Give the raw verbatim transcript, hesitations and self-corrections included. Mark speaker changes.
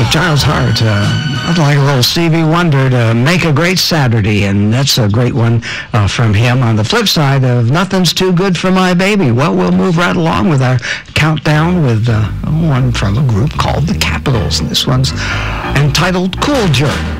Speaker 1: Giles Hart, uh, I'd like a little Stevie Wonder to make a great Saturday, and that's a great one uh, from him. On the flip side of Nothing's Too Good for My Baby, well, we'll move right along with our countdown with uh, one from a group called The Capitals, and this one's entitled Cool Jerk.